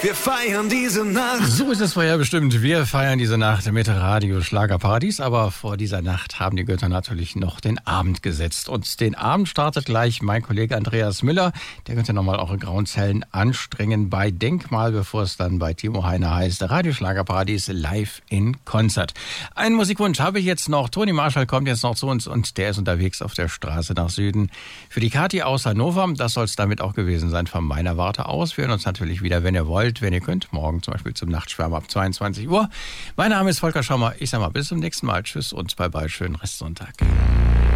Wir feiern diese Nacht. So ist es vorher bestimmt. Wir feiern diese Nacht mit Radio Schlagerparadies. Aber vor dieser Nacht haben die Götter natürlich noch den Abend gesetzt. Und den Abend startet gleich mein Kollege Andreas Müller. Der könnte nochmal eure grauen Zellen anstrengen bei Denkmal, bevor es dann bei Timo Heiner heißt. Radio Schlagerparadies live in Konzert. Einen Musikwunsch habe ich jetzt noch. Toni Marshall kommt jetzt noch zu uns und der ist unterwegs auf der Straße nach Süden. Für die Kathi aus Hannover, das soll es damit auch gewesen sein von meiner Warte aus. Wir hören uns natürlich wieder, wenn ihr wollt, wenn ihr könnt. Morgen zum Beispiel zum Nachtschwärmer ab 22 Uhr. Mein Name ist Volker Schommer. Ich sag mal, bis zum nächsten Mal. Tschüss und bye bye. Schönen Restsonntag.